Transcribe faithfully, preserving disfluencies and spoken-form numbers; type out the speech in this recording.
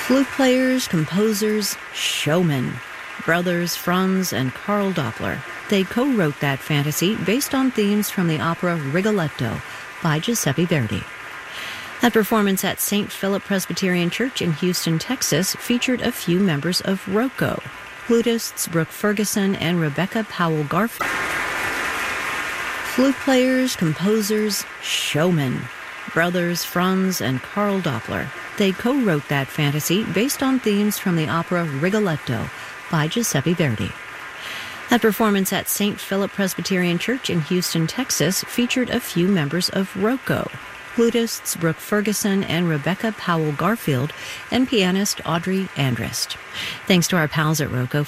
Flute players, composers, showmen. Brothers Franz and Carl Doppler. They co-wrote that fantasy based on themes from the opera Rigoletto by Giuseppe Verdi. That performance at Saint Philip Presbyterian Church in Houston, Texas, featured a few members of ROCO, flutists Brooke Ferguson and Rebecca Powell Garfield. Flute players, composers, showmen. Brothers Franz and Carl Doppler. They co-wrote that fantasy based on themes from the opera Rigoletto by Giuseppe Verdi. That performance at Saint Philip Presbyterian Church in Houston, Texas, featured a few members of ROCO, flutists Brooke Ferguson and Rebecca Powell Garfield, and pianist Audrey Andrist. Thanks to our pals at ROCO